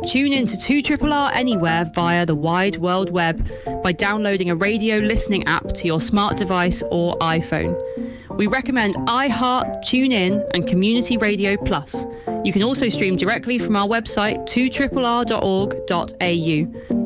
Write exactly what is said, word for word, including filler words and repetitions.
Tune in to two R R R anywhere via the wide world web by downloading a radio listening app to your smart device or iPhone. We recommend iHeart, TuneIn and Community Radio Plus. You can also stream directly from our website two R R R dot org dot A U.